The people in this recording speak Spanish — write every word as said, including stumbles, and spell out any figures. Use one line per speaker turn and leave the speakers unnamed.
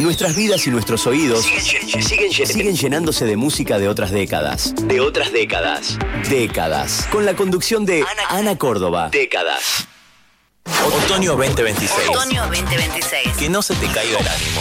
Nuestras vidas y nuestros oídos
Siguen, siguen,
siguen llenándose de música de otras décadas.
de otras décadas.
Décadas. Con la conducción de
Ana-
Ana Córdoba.
Décadas.
Otoño veinte veintiséis.
Otoño veinte veintiséis.
Que no se te caiga el ánimo.